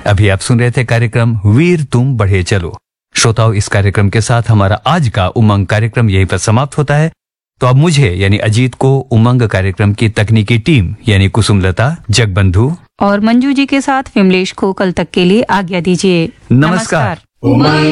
अभी आप सुन रहे थे कार्यक्रम वीर तुम बढ़े चलो। श्रोताओं, इस कार्यक्रम के साथ हमारा आज का उमंग कार्यक्रम यहीं पर समाप्त होता है। तो अब मुझे यानी अजीत को उमंग कार्यक्रम की तकनीकी टीम यानी कुसुमलता, जगबंधु और मंजू जी के साथ विमलेश को कल तक के लिए आज्ञा दीजिए। नमस्कार। उमंग